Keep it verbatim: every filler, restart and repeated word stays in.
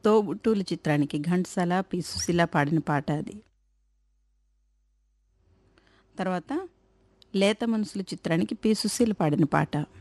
'తోబుట్టువులు' చిత్రానికి ఘంటసాల, పి. సుశీల పాడిన పాట అది. తర్వాత 'లేత మనసులు' చిత్రానికి పి. సుశీల పాడిన పాట.